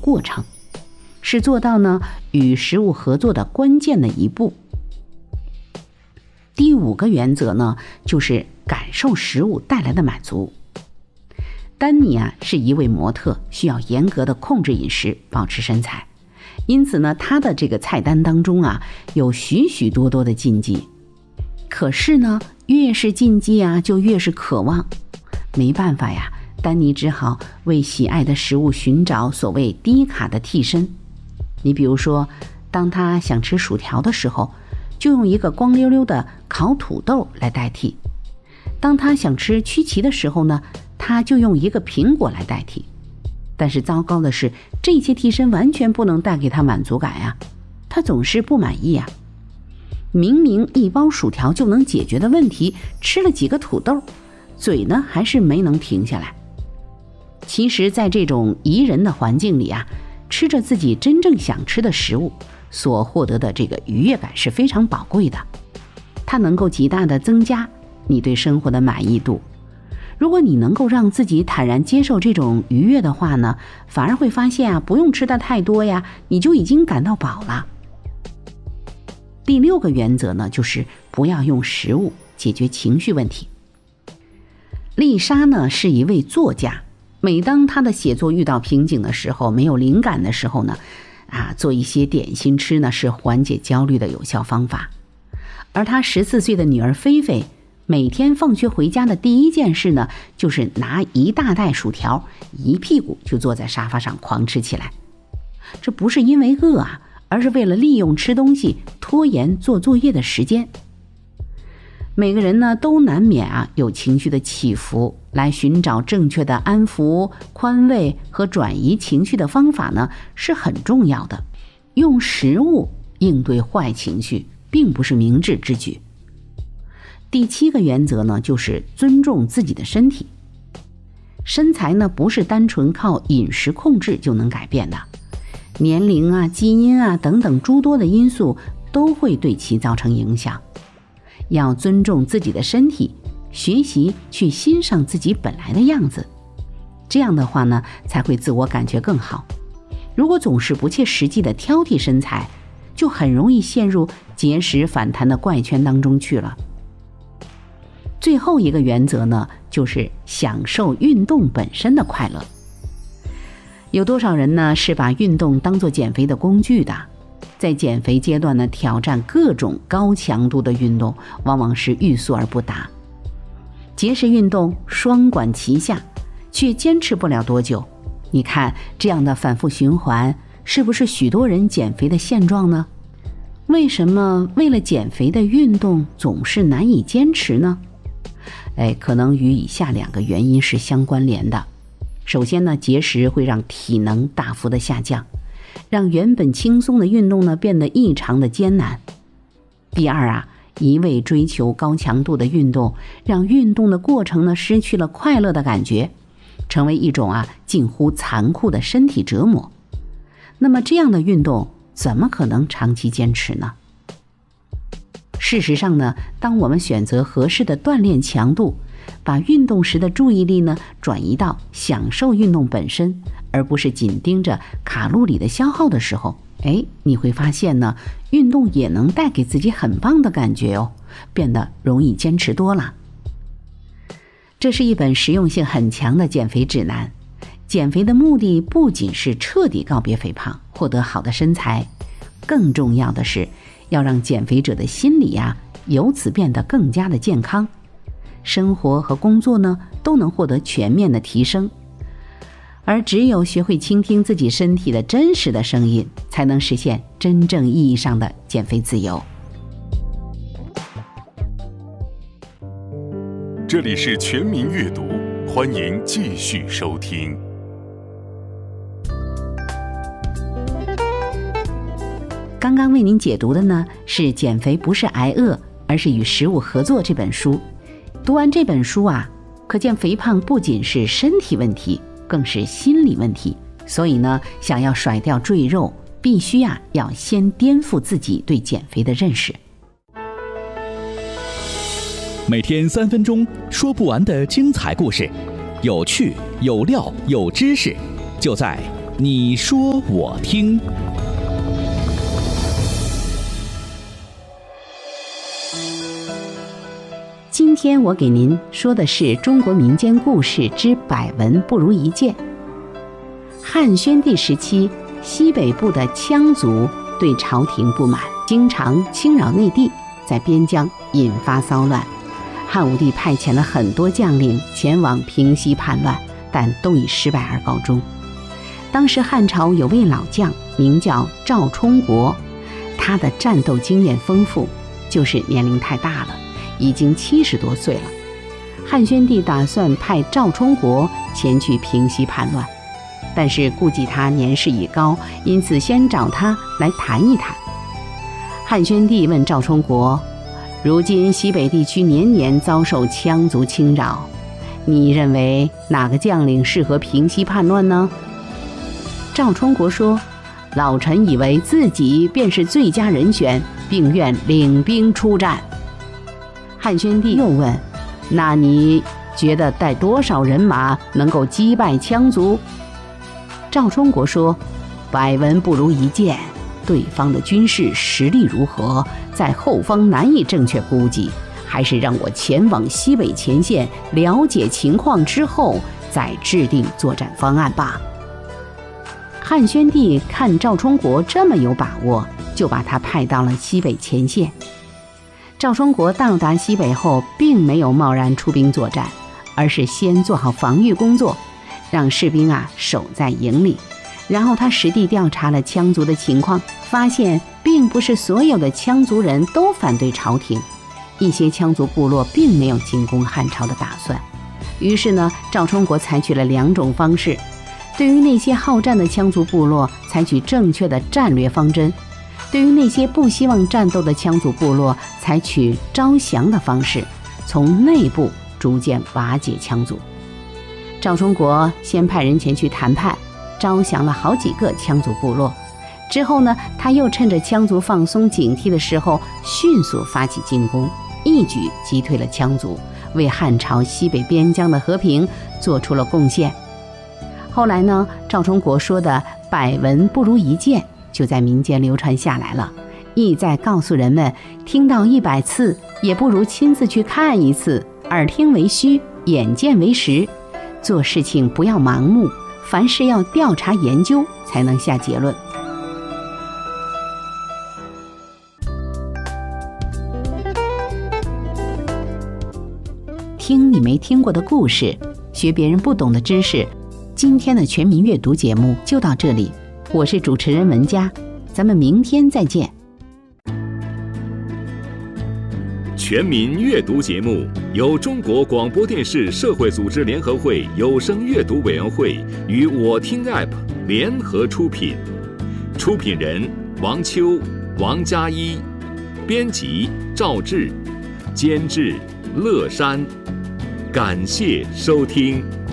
过程，是做到呢与食物合作的关键的一步。第5个原则呢，就是感受食物带来的满足。丹妮是一位模特，需要严格的控制饮食，保持身材，因此呢，她的这个菜单当中有许许多多的禁忌。可是呢，越是禁忌就越是渴望。没办法呀，丹妮只好为喜爱的食物寻找所谓低卡的替身。你比如说，当她想吃薯条的时候，就用一个光溜溜的烤土豆来代替；当她想吃曲奇的时候呢，她就用一个苹果来代替。但是糟糕的是，这些替身完全不能带给她满足感她总是不满意明明一包薯条就能解决的问题，吃了几个土豆，嘴呢还是没能停下来。其实在这种宜人的环境里吃着自己真正想吃的食物，所获得的这个愉悦感是非常宝贵的，它能够极大的增加你对生活的满意度。如果你能够让自己坦然接受这种愉悦的话呢，反而会发现不用吃的太多你就已经感到饱了。第6个原则呢，就是不要用食物解决情绪问题。丽莎呢是一位作家，每当她的写作遇到瓶颈的时候，没有灵感的时候呢，做一些点心吃呢是缓解焦虑的有效方法。而她14岁的女儿菲菲，每天放学回家的第一件事呢，就是拿一大袋薯条，一屁股就坐在沙发上狂吃起来。这不是因为饿而是为了利用吃东西拖延做作业的时间。每个人呢都难免有情绪的起伏，来寻找正确的安抚、宽慰和转移情绪的方法呢是很重要的。用食物应对坏情绪并不是明智之举。第7个原则呢，就是尊重自己的身体。身材呢不是单纯靠饮食控制就能改变的，年龄基因等等诸多的因素都会对其造成影响。要尊重自己的身体，学习去欣赏自己本来的样子，这样的话呢，才会自我感觉更好。如果总是不切实际的挑剔身材，就很容易陷入节食反弹的怪圈当中去了。最后一个原则呢，就是享受运动本身的快乐。有多少人呢是把运动当作减肥的工具的？在减肥阶段呢，挑战各种高强度的运动，往往是欲速而不达。节食运动双管齐下，却坚持不了多久。你看这样的反复循环，是不是许多人减肥的现状呢？为什么为了减肥的运动总是难以坚持呢？可能与以下2个原因是相关联的。首先呢，节食会让体能大幅的下降，让原本轻松的运动呢变得异常的艰难。第二一味追求高强度的运动，让运动的过程呢失去了快乐的感觉，成为一种近乎残酷的身体折磨。那么这样的运动怎么可能长期坚持呢？事实上呢，当我们选择合适的锻炼强度，把运动时的注意力呢转移到享受运动本身，而不是紧盯着卡路里的消耗的时候，你会发现呢，运动也能带给自己很棒的感觉变得容易坚持多了。这是一本实用性很强的减肥指南。减肥的目的不仅是彻底告别肥胖，获得好的身材，更重要的是要让减肥者的心理由此变得更加的健康，生活和工作呢都能获得全面的提升。而只有学会倾听自己身体的真实的声音，才能实现真正意义上的减肥自由。 这里是全民阅读，欢迎继续收听。 刚刚为您解读的呢是《减肥不是挨饿，而是与食物合作》这本书。读完这本书可见肥胖不仅是身体问题，更是心理问题。所以呢，想要甩掉赘肉，必须要先颠覆自己对减肥的认识。 每天3分钟，说不完的精彩故事，有趣有料有知识，就在你说我听。 今天我给您说的是中国民间故事之百闻不如一见。汉宣帝时期，西北部的羌族对朝廷不满，经常侵扰内地，在边疆引发骚乱。汉武帝派遣了很多将领前往平息叛乱，但都以失败而告终。当时汉朝有位老将名叫赵充国，他的战斗经验丰富，就是年龄太大了，已经70多岁了。汉宣帝打算派赵充国前去平息叛乱，但是顾忌他年事已高，因此先找他来谈一谈。汉宣帝问赵充国，如今西北地区年年遭受羌族侵扰，你认为哪个将领适合平息叛乱呢？赵充国说，老臣以为自己便是最佳人选，并愿领兵出战。汉宣帝又问，那你觉得带多少人马能够击败羌族？赵充国说，百闻不如一见，对方的军事实力如何，在后方难以正确估计，还是让我前往西北前线了解情况之后再制定作战方案吧。汉宣帝看赵充国这么有把握，就把他派到了西北前线。赵充国到达西北后，并没有贸然出兵作战，而是先做好防御工作，让士兵守在营里。然后他实地调查了羌族的情况，发现并不是所有的羌族人都反对朝廷，一些羌族部落并没有进攻汉朝的打算。于是呢，赵充国采取了2种方式，对于那些好战的羌族部落，采取正确的战略方针；对于那些不希望战斗的羌族部落，采取招降的方式，从内部逐渐瓦解羌族。赵充国先派人前去谈判，招降了好几个羌族部落。之后呢，他又趁着羌族放松警惕的时候，迅速发起进攻，一举击退了羌族，为汉朝西北边疆的和平做出了贡献。后来呢，赵充国说的百闻不如一见就在民间流传下来了，意在告诉人们，听到100次也不如亲自去看一次，耳听为虚，眼见为实。做事情不要盲目，凡事要调查研究才能下结论。听你没听过的故事，学别人不懂的知识。今天的全民阅读节目就到这里，我是主持人文佳，咱们明天再见。 全民阅读节目由中国广播电视社会组织联合会有声阅读委员会与我听 App 联合出品，出品人王秋、王佳一，编辑赵志，监制乐山。感谢收听。